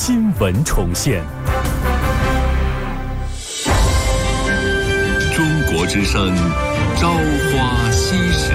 新闻重现。 中国之声，朝花夕拾。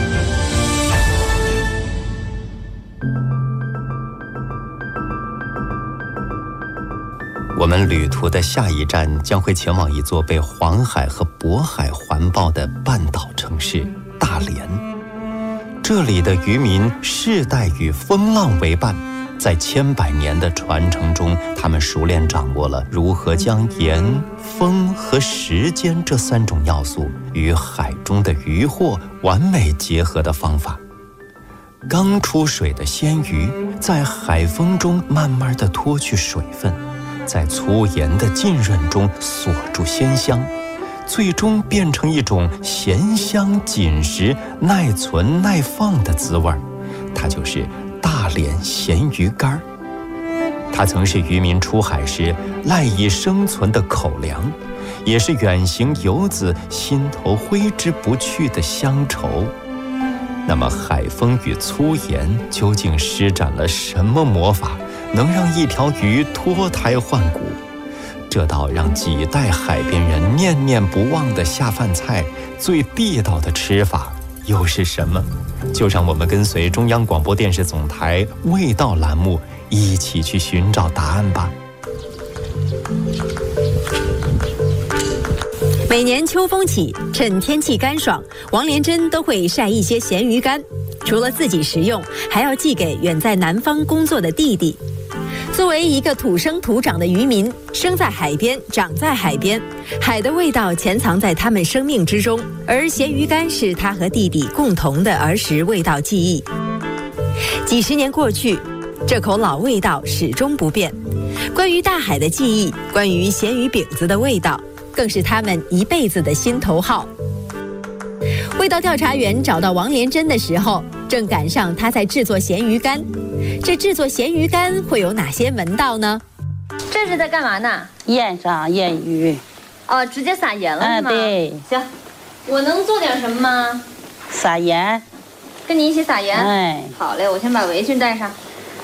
我们旅途的下一站将会前往一座被黄海和渤海环抱的半岛城市大连。这里的渔民世代与风浪为伴，在千百年的传承中，他们熟练掌握了如何将盐、风和时间这3种要素与海中的渔获完美结合的方法。刚出水的鲜鱼在海风中慢慢地脱去水分，在粗盐的浸润中锁住鲜香，最终变成一种咸香紧实、耐存耐放的滋味。它就是大连咸鱼干。它曾是渔民出海时赖以生存的口粮，也是远行游子心头挥之不去的乡愁。那么海风与粗盐究竟施展了什么魔法，能让一条鱼脱胎换骨？这道让几代海边人念念不忘的下饭菜，最地道的吃法又是什么？就让我们跟随中央广播电视总台味道栏目一起去寻找答案吧。 每年秋风起，趁天气干爽，王连珍都会晒一些咸鱼干，除了自己食用，还要寄给远在南方工作的弟弟。作为一个土生土长的渔民，生在海边，长在海边，海的味道潜藏在他们生命之中，而咸鱼干是他和弟弟共同的儿时味道记忆。几十年过去，这口老味道始终不变。关于大海的记忆，关于咸鱼饼子的味道，更是他们一辈子的心头好。味道调查员找到王连珍的时候，正赶上他在制作咸鱼干。这制作咸鱼干会有哪些门道呢？ 这是在干嘛呢？ 腌上腌鱼。 哦，直接撒盐了是吗？ 对。 行，我能做点什么吗？ 撒盐。 跟你一起撒盐？ 哎。 好嘞，我先把围裙戴上。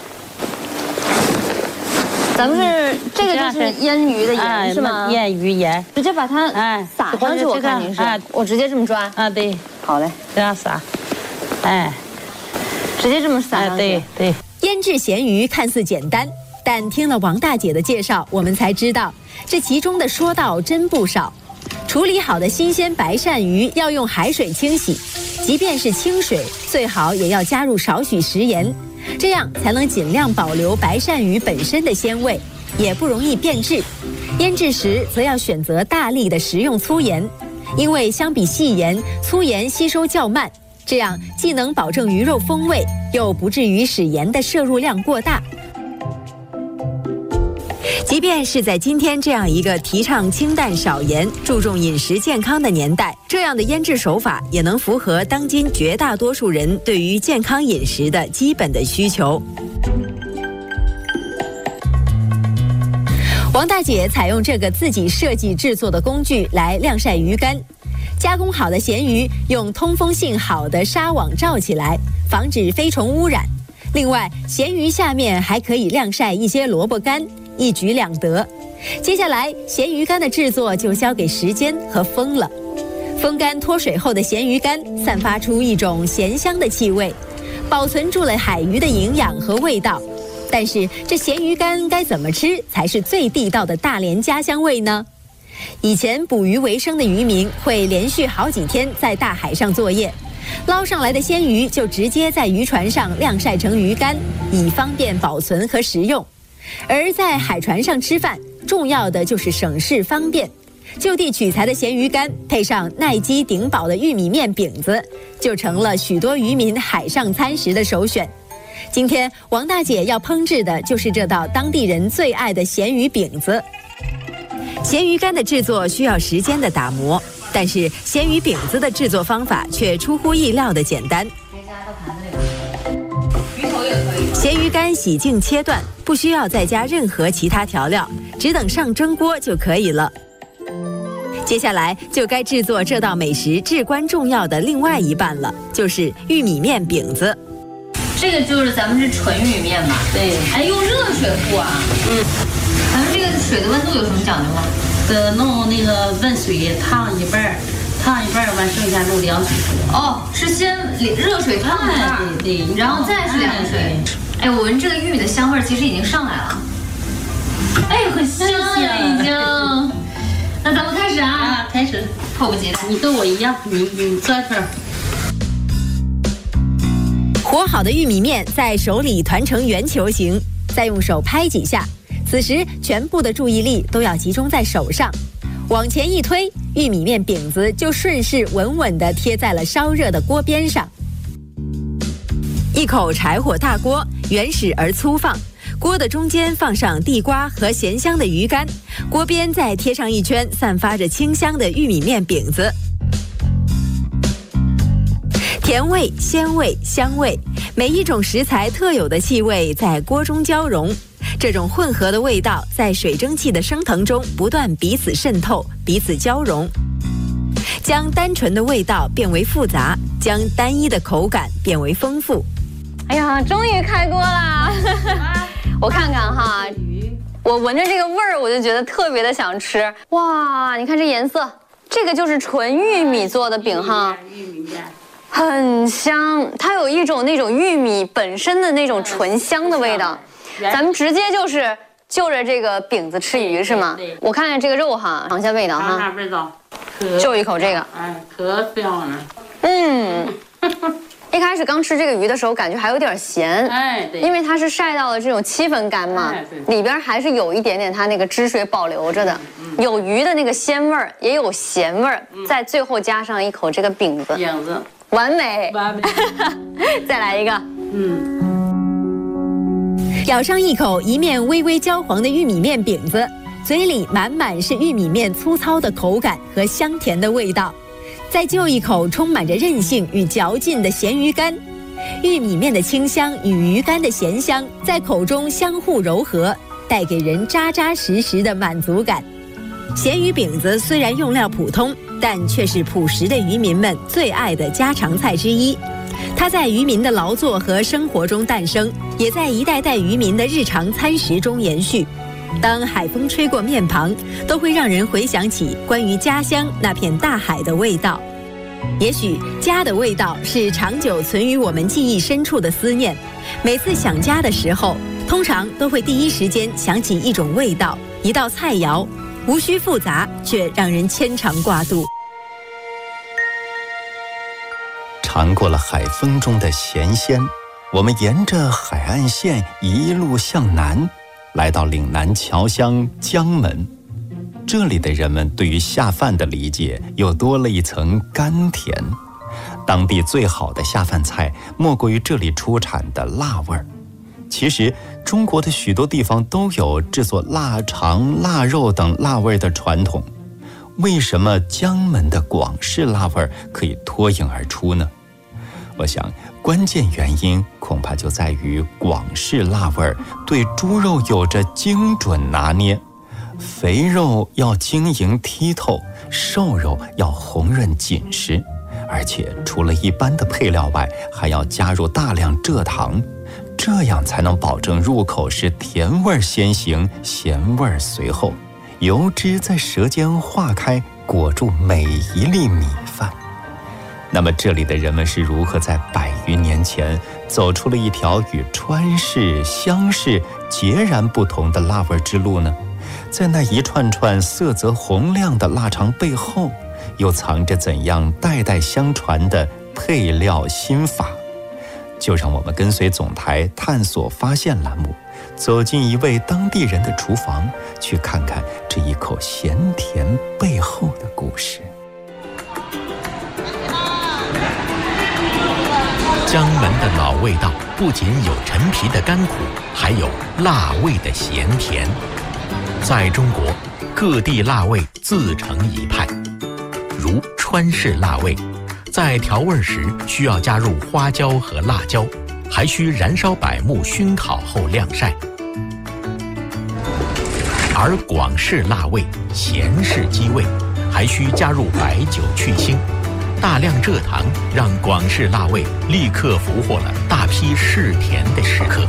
咱们是这个就是腌鱼的盐是吗？ 腌鱼盐。 直接把它撒上去，我看您是。我直接这么抓。 啊，对。 好嘞， 这样撒。哎。 直接这么撒上去。 对对。 腌制咸鱼看似简单，但听了王大姐的介绍，我们才知道这其中的说道真不少。处理好的新鲜白鳝鱼要用海水清洗，即便是清水，最好也要加入少许食盐，这样才能尽量保留白鳝鱼本身的鲜味，也不容易变质。腌制时则要选择大粒的食用粗盐，因为相比细盐，粗盐吸收较慢，这样既能保证鱼肉风味，又不至于使盐的摄入量过大。即便是在今天这样一个提倡清淡少盐、注重饮食健康的年代，这样的腌制手法也能符合当今绝大多数人对于健康饮食的基本的需求。王大姐采用这个自己设计制作的工具来晾晒鱼干。加工好的咸鱼用通风性好的纱网罩起来，防止飞虫污染。另外，咸鱼下面还可以晾晒一些萝卜干，一举两得。接下来，咸鱼干的制作就交给时间和风了。风干脱水后的咸鱼干散发出一种咸香的气味，保存住了海鱼的营养和味道。但是，这咸鱼干该怎么吃才是最地道的大连家乡味呢？以前捕鱼为生的渔民会连续好几天在大海上作业，捞上来的鲜鱼就直接在渔船上晾晒成鱼干，以方便保存和食用。而在海船上吃饭，重要的就是省事方便。就地取材的咸鱼干配上耐饥顶饱的玉米面饼子，就成了许多渔民海上餐食的首选。今天王大姐要烹制的就是这道当地人最爱的咸鱼饼子。咸鱼干的制作需要时间的打磨，但是咸鱼饼子的制作方法却出乎意料的简单。咸鱼干洗净切断，不需要再加任何其他调料，只等上蒸锅就可以了。接下来就该制作这道美食至关重要的另外一半了，就是玉米面饼子。 这个就是咱们是纯玉米面吧？ 对。 哎，用热水和啊？咱们这个水的温度有什么讲究吗？ 弄那个温水烫一半，完剩下弄凉水。 哦，是先热水烫一半， 对， 然后再是凉水。哎，我闻这个玉米的香味其实已经上来了。哎，很香呀，已经。那咱们开始啊！ 开始， 迫不及待。 你跟我一样，你做一份。 和好的玉米面在手里团成圆球形，再用手拍几下。此时，全部的注意力都要集中在手上，往前一推，玉米面饼子就顺势稳稳地贴在了烧热的锅边上。一口柴火大锅，原始而粗放，锅的中间放上地瓜和咸香的鱼干，锅边再贴上一圈散发着清香的玉米面饼子。甜味、鲜味、香味，每一种食材特有的气味在锅中交融。这种混合的味道在水蒸气的升腾中不断彼此渗透、彼此交融，将单纯的味道变为复杂，将单一的口感变为丰富。 哎呀，终于开锅啦！我看看哈，我闻着这个味儿，我就觉得特别的想吃。哇，你看这颜色，这个就是纯玉米做的饼哈， 玉米面。 很香，它有一种那种玉米本身的那种醇香的味道。咱们直接就是就着这个饼子吃鱼是吗？我看看这个肉哈，尝一下味道哈。 尝味道， 就一口这个。 哎，可香了。 一开始刚吃这个鱼的时候，感觉还有点咸， 哎，对， 因为它是晒到了这种7分干嘛，里边还是有一点点它那个汁水保留着的，有鱼的那个鲜味儿，也有咸味儿，在最后加上一口这个饼子，完美， 完美。 再来一个， 咬上一口一面微微焦黄的玉米面饼子，嘴里满满是玉米面粗糙的口感和香甜的味道。再就一口充满着韧性与嚼劲的咸鱼干，玉米面的清香与鱼干的咸香在口中相互柔合，带给人扎扎实实的满足感。咸鱼饼子虽然用料普通，但却是朴实的渔民们最爱的家常菜之一。它在渔民的劳作和生活中诞生，也在一代代渔民的日常餐食中延续。当海风吹过面庞，都会让人回想起关于家乡那片大海的味道。也许家的味道是长久存于我们记忆深处的思念。每次想家的时候，通常都会第一时间想起一种味道，一道菜肴，无需复杂，却让人牵肠挂肚。 尝过了海风中的咸鲜，我们沿着海岸线一路向南，来到岭南侨乡江门。这里的人们对于下饭的理解又多了一层甘甜。当地最好的下饭菜莫过于这里出产的辣味儿。其实中国的许多地方都有制作腊肠、腊肉等辣味的传统，为什么江门的广式辣味可以脱颖而出呢？我想关键原因恐怕就在于广式辣味对猪肉有着精准拿捏，肥肉要晶莹剔透，瘦肉要红润紧实，而且除了一般的配料外，还要加入大量蔗糖，这样才能保证入口时甜味先行，咸味随后，油脂在舌尖化开，裹住每一粒米饭。那么这里的人们是如何在100余年前走出了一条与川式、湘式截然不同的辣味之路呢？在那一串串色泽红亮的腊肠背后，又藏着怎样代代相传的配料心法？就让我们跟随总台探索发现栏目，走进一位当地人的厨房，去看看这一口咸甜背后的故事。 江门的老味道不仅有陈皮的甘苦，还有辣味的咸甜。在中国，各地辣味自成一派，如川式辣味，在调味时需要加入花椒和辣椒，还需燃烧柏木熏烤后晾晒。而广式辣味，咸式鸡味，还需加入白酒去腥。 大量蔗糖让广式辣味立刻俘获了大批嗜甜的食客。